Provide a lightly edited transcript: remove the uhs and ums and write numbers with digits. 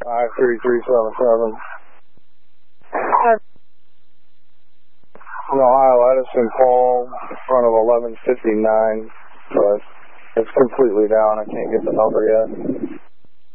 53377. In Ohio, Edison, Paul, in front of 1159, but it's completely down. I can't get the number yet.